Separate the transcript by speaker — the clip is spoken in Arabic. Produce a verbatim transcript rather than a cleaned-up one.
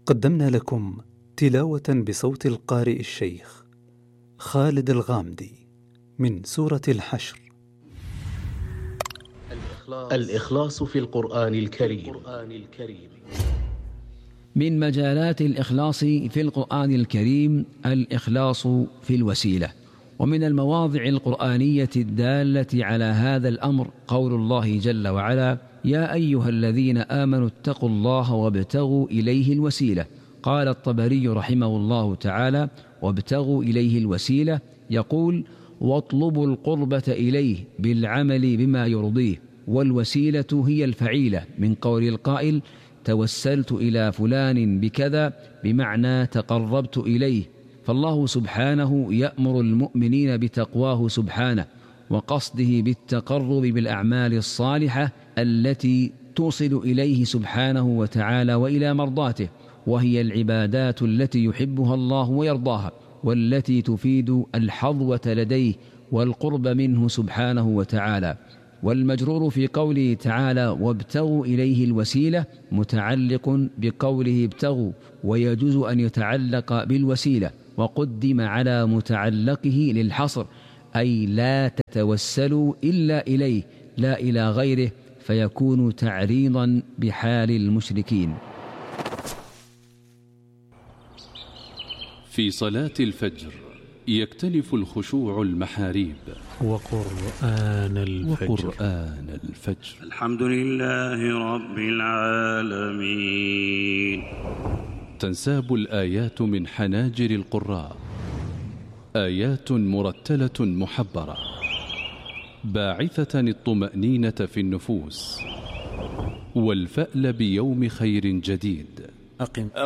Speaker 1: قدمنا لكم تلاوة بصوت القارئ الشيخ خالد الغامدي من سورة الحشر.
Speaker 2: الإخلاص في القرآن الكريم.
Speaker 3: من مجالات الإخلاص في القرآن الكريم الإخلاص في الوسيلة. ومن المواضع القرآنية الدالة على هذا الأمر قول الله جل وعلا: يا أيها الذين آمنوا اتقوا الله وابتغوا إليه الوسيلة. قال الطبري رحمه الله تعالى: وابتغوا إليه الوسيلة، يقول: واطلبوا القربة إليه بالعمل بما يرضيه. والوسيلة هي الفعيلة من قول القائل: توسلت إلى فلان بكذا، بمعنى تقربت إليه. فالله سبحانه يأمر المؤمنين بتقواه سبحانه وقصده بالتقرب بالأعمال الصالحة التي توصل إليه سبحانه وتعالى وإلى مرضاته، وهي العبادات التي يحبها الله ويرضاها، والتي تفيد الحظوة لديه والقرب منه سبحانه وتعالى. والمجرور في قوله تعالى: وابتغوا إليه الوسيلة متعلق بقوله ابتغوا، ويجوز أن يتعلق بالوسيلة وقدم على متعلقه للحصر، أي لا تتوسلوا إلا إليه لا إلى غيره، فيكون تعريضا بحال المشركين.
Speaker 4: في صلاة الفجر يختلف الخشوع المحاريب.
Speaker 5: وقرآن الفجر,
Speaker 4: وقرآن الفجر.
Speaker 6: الحمد لله رب العالمين.
Speaker 4: تنساب الآيات من حناجر القراء، آيات مرتلة محبرة باعثة الطمأنينة في النفوس والفأل بيوم خير جديد.
Speaker 5: أقم